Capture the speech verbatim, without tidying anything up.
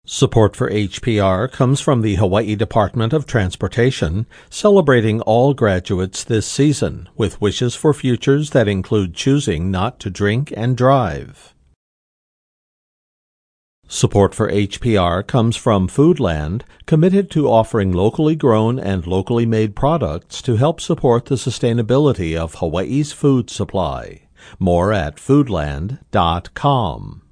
Support for H P R comes from the Hawaii Department of Transportation, celebrating all graduates this season with wishes for futures that include choosing not to drink and drive. Support for H P R comes from Foodland, committed to offering locally grown and locally made products to help support the sustainability of Hawaii's food supply. More at foodland dot com.